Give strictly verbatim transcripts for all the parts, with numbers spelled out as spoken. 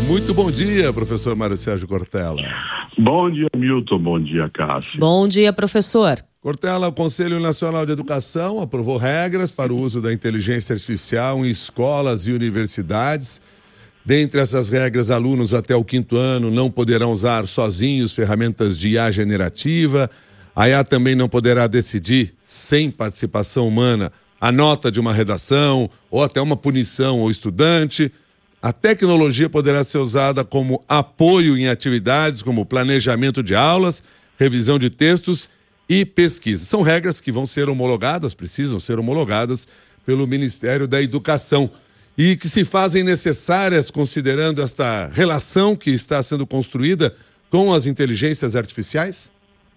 Muito bom dia, professor Mário Sérgio Cortella. Bom dia, Milton. Bom dia, Cássio. Bom dia, professor. Cortella, o Conselho Nacional de Educação aprovou regras para o uso da inteligência artificial em escolas e universidades. Dentre essas regras, alunos até o quinto ano não poderão usar sozinhos ferramentas de I A generativa. A I A também não poderá decidir, sem participação humana, a nota de uma redação ou até uma punição ao estudante. A tecnologia poderá ser usada como apoio em atividades como planejamento de aulas, revisão de textos e pesquisa. São regras que vão ser homologadas, precisam ser homologadas pelo Ministério da Educação e que se fazem necessárias considerando esta relação que está sendo construída com as inteligências artificiais?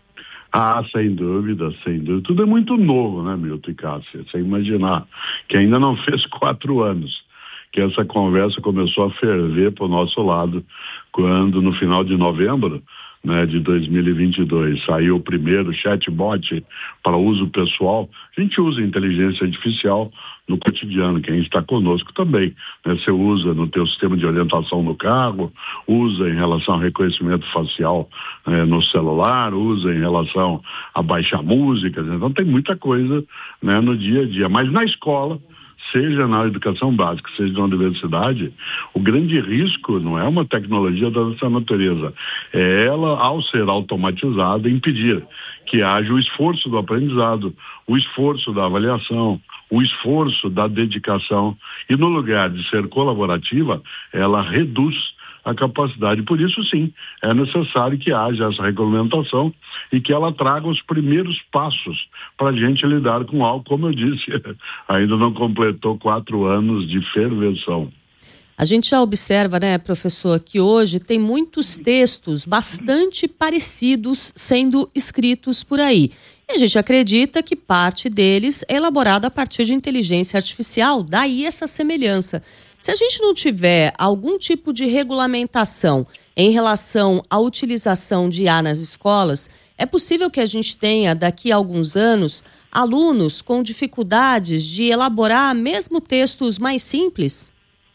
Ah, sem dúvida, sem dúvida. Tudo é muito novo, né, Milton e Cássio? Você imaginar que ainda não fez quatro anos que essa conversa começou a ferver para o nosso lado, quando no final de novembro, né, de dois mil e vinte e dois, saiu o primeiro chatbot para uso pessoal. A gente usa inteligência artificial no cotidiano, quem está conosco também, né? Você usa no teu sistema de orientação no carro, usa em relação ao reconhecimento facial, né, no celular, usa em relação a baixar músicas. Então tem muita coisa, né, no dia a dia. Mas na escola, seja na educação básica, seja na universidade, o grande risco não é uma tecnologia dessa natureza, é ela, ao ser automatizada, impedir que haja o esforço do aprendizado, o esforço da avaliação, o esforço da dedicação, e no lugar de ser colaborativa, ela reduz a capacidade. Por isso, sim, é necessário que haja essa regulamentação e que ela traga os primeiros passos para a gente lidar com algo, como eu disse, ainda não completou quatro anos de ferversão. A gente já observa, né, professor, que hoje tem muitos textos bastante parecidos sendo escritos por aí. E a gente acredita que parte deles é elaborada a partir de inteligência artificial, daí essa semelhança. Se a gente não tiver algum tipo de regulamentação em relação à utilização de I A nas escolas, é possível que a gente tenha, daqui a alguns anos, alunos com dificuldades de elaborar mesmo textos mais simples?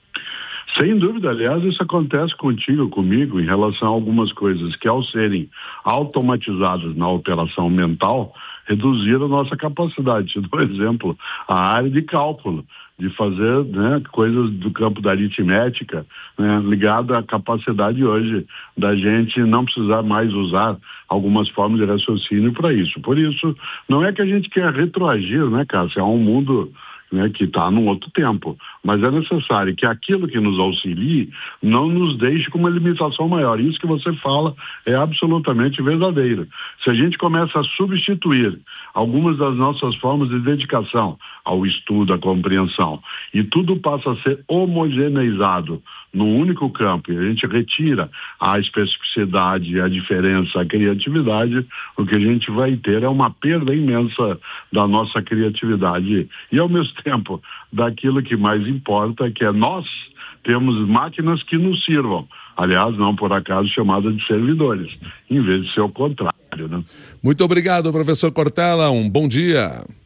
Sem dúvida, aliás, isso acontece contigo, comigo, em relação a algumas coisas que, ao serem automatizadas na operação mental, reduziram a nossa capacidade. Por exemplo, a área de cálculo, de fazer, né, coisas do campo da aritmética, né, ligada à capacidade hoje da gente não precisar mais usar algumas formas de raciocínio para isso. Por isso, não é que a gente quer retroagir, né, Cássio? É um mundo, né, que está num outro tempo, mas é necessário que aquilo que nos auxilie não nos deixe com uma limitação maior. Isso que você fala é absolutamente verdadeiro. Se a gente começa a substituir algumas das nossas formas de dedicação ao estudo, à compreensão, e tudo passa a ser homogeneizado num único campo, e a gente retira a especificidade, a diferença, a criatividade, o que a gente vai ter é uma perda imensa da nossa criatividade e, ao mesmo tempo, daquilo que mais importa, que é nós temos máquinas que nos sirvam. Aliás, não por acaso chamadas de servidores, em vez de ser o contrário, né? Muito obrigado, professor Cortella. Um bom dia.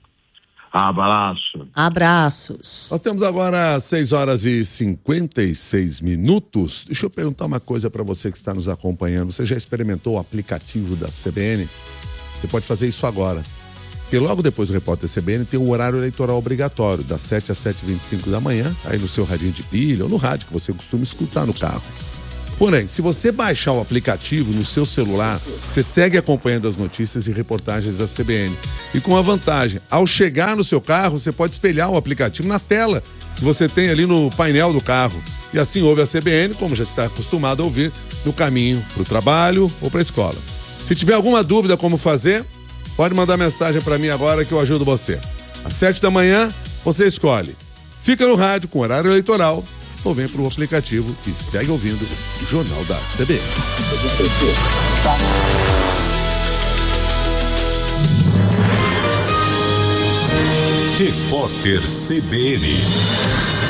Abraço. Abraços. Nós temos agora seis horas e cinquenta e seis minutos. Deixa eu perguntar uma coisa para você que está nos acompanhando. Você já experimentou o aplicativo da C B N? Você pode fazer isso agora. Porque logo depois do Repórter C B N tem o horário eleitoral obrigatório, das sete às sete e vinte e cinco da manhã, aí no seu radinho de pilha ou no rádio que você costuma escutar no carro. Porém, se você baixar o aplicativo no seu celular, você segue acompanhando as notícias e reportagens da C B N. E com a vantagem, ao chegar no seu carro, você pode espelhar o aplicativo na tela que você tem ali no painel do carro. E assim ouve a C B N, como já está acostumado a ouvir, no caminho para o trabalho ou para a escola. Se tiver alguma dúvida como fazer, pode mandar mensagem para mim agora que eu ajudo você. Às sete da manhã, você escolhe. Fica no rádio com horário eleitoral ou vem para o aplicativo e segue ouvindo o Jornal da C B N. Repórter C B N.